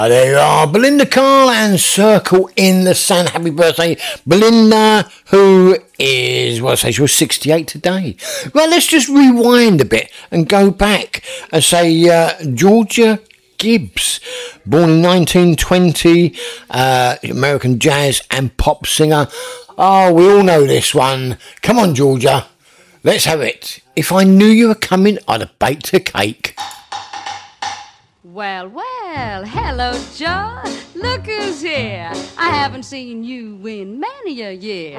There you are, Belinda Carl and Circle in the Sun. Happy birthday, Belinda, who is, well, I say she was 68 today. Well, let's just rewind a bit and go back and say Georgia Gibbs, born in 1920, American jazz and pop singer. Oh, we all know this one. Come on, Georgia, let's have it. If I knew you were coming, I'd have baked a cake. Well, hello, John. Look who's here. I haven't seen you in many a year.